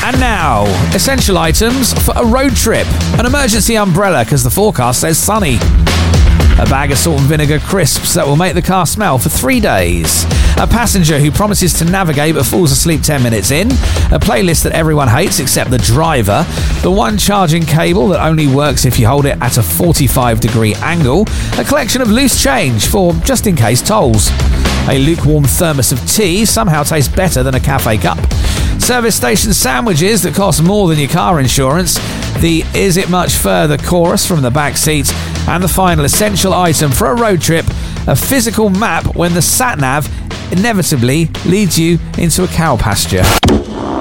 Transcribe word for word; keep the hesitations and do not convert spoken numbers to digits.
And now, essential items for a road trip. An emergency umbrella because the forecast says sunny. A bag of salt and vinegar crisps that will make the car smell for three days. A passenger who promises to navigate but falls asleep ten minutes in. A playlist that everyone hates except the driver. The one charging cable that only works if you hold it at a forty-five degree angle. A collection of loose change for just in case tolls. A lukewarm thermos of tea somehow tastes better than a cafe cup. Service station sandwiches that cost more than your car insurance. The Is It Much Further chorus from the back seat. And the final essential item for a road trip, a physical map when the sat-nav inevitably leads you into a cow pasture.